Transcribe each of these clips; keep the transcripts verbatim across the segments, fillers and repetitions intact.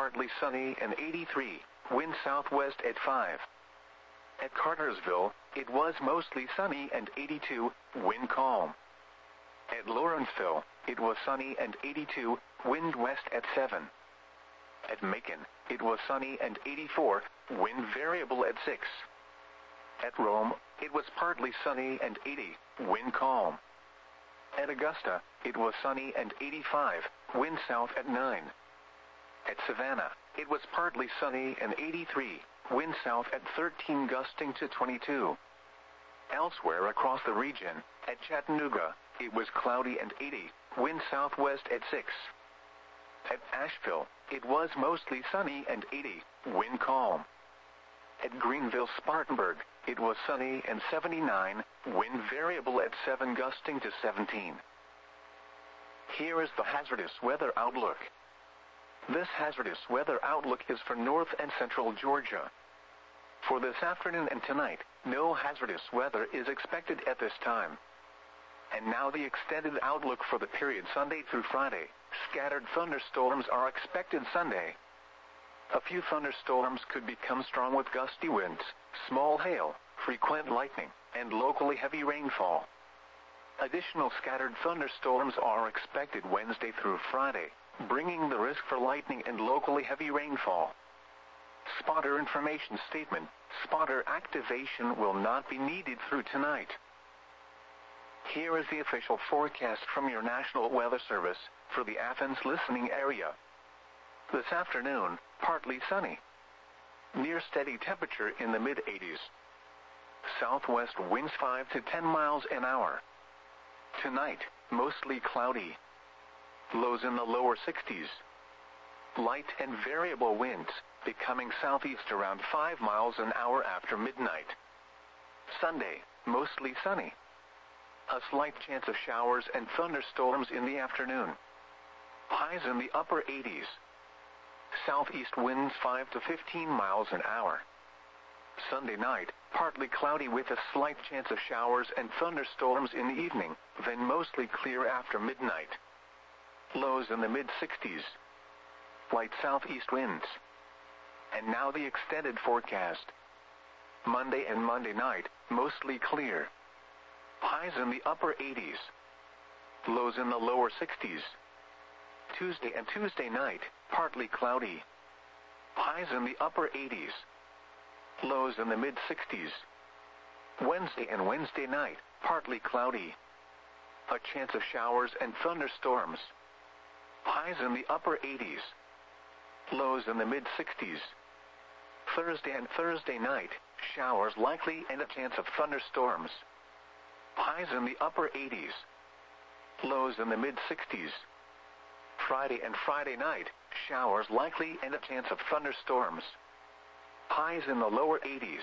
partly sunny and eighty-three, wind southwest at five. At Cartersville, it was mostly sunny and eighty-two, wind calm. At Lawrenceville, it was sunny and eighty-two, wind west at seven. At Macon, it was sunny and eighty-four, wind variable at six. At Rome, it was partly sunny and eighty, wind calm. At Augusta, it was sunny and eighty-five, wind south at nine. At Savannah, it was partly sunny and eighty-three, wind south at thirteen gusting to twenty-two. Elsewhere across the region, at Chattanooga, it was cloudy and eighty, wind southwest at six. At Asheville, it was mostly sunny and eighty, wind calm. At Greenville-Spartanburg, it was sunny and seventy-nine, wind variable at seven gusting to seventeen. Here is the hazardous weather outlook. This hazardous weather outlook is for north and central Georgia. For this afternoon and tonight, no hazardous weather is expected at this time. And now the extended outlook for the period Sunday through Friday. Scattered thunderstorms are expected Sunday. A few thunderstorms could become strong with gusty winds, small hail, frequent lightning, and locally heavy rainfall. Additional scattered thunderstorms are expected Wednesday through Friday, bringing the risk for lightning and locally heavy rainfall. Spotter information statement: spotter activation will not be needed through tonight. Here is the official forecast from your National Weather Service for the Athens listening area. This afternoon, partly sunny. Near steady temperature in the mid eighties. Southwest winds five to ten miles an hour. Tonight, mostly cloudy. Lows in the lower sixties. Light and variable winds, becoming southeast around five miles an hour after midnight. Sunday, mostly sunny. A slight chance of showers and thunderstorms in the afternoon. Highs in the upper eighties. Southeast winds five to fifteen miles an hour. Sunday night, partly cloudy with a slight chance of showers and thunderstorms in the evening, then mostly clear after midnight. Lows in the mid sixties. Light southeast winds. And now the extended forecast. Monday and Monday night, mostly clear. Highs in the upper eighties. Lows in the lower sixties. Tuesday and Tuesday night, partly cloudy. Highs in the upper eighties. Lows in the mid sixties. Wednesday and Wednesday night, partly cloudy. A chance of showers and thunderstorms. Highs in the upper eighties. Lows in the mid sixties. Thursday and Thursday night, showers likely and a chance of thunderstorms. Highs in the upper eighties. Lows in the mid sixties. Friday and Friday night, showers likely and a chance of thunderstorms. Highs in the lower eighties.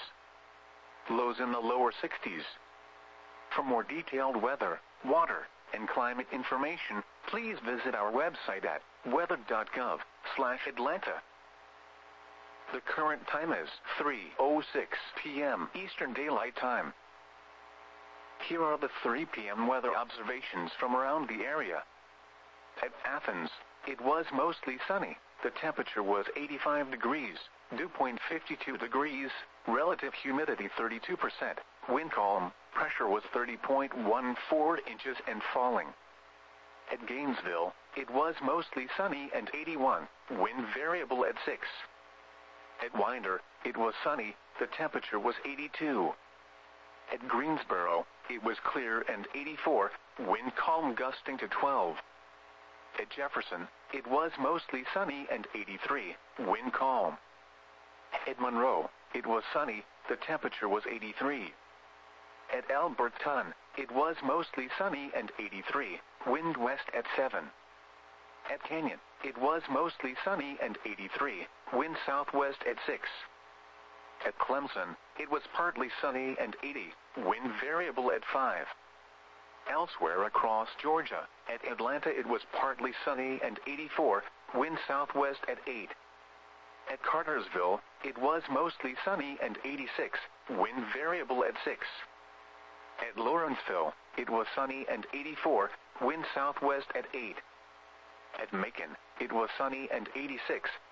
Lows in the lower sixties. For more detailed weather, water, and climate information, please visit our website at weather dot gov slash Atlanta. The current time is three oh six p m Eastern Daylight Time. Here are the three p m weather observations from around the area. At Athens, it was mostly sunny. The temperature was eighty-five degrees, dew point fifty-two degrees, relative humidity thirty-two percent, wind calm, pressure was thirty point one four inches and falling. At Gainesville, it was mostly sunny and eighty-one, wind variable at six. At Winder, it was sunny, the temperature was eighty-two. At Greensboro, it was clear and eighty-four, wind calm gusting to twelve. At Jefferson, it was mostly sunny and eighty-three, wind calm. At Monroe, it was sunny, the temperature was eighty-three. At Alberton, it was mostly sunny and eighty-three, wind west at seven. At Canyon, it was mostly sunny and eighty-three, wind southwest at six. At Clemson, it was partly sunny and eighty, wind variable at five. Elsewhere across Georgia, at Atlanta it was partly sunny and eighty-four, wind southwest at eight. At Cartersville, it was mostly sunny and eighty-six, wind variable at six. At Lawrenceville, it was sunny and eighty-four, wind southwest at eight. At Macon, it was sunny and eighty-six,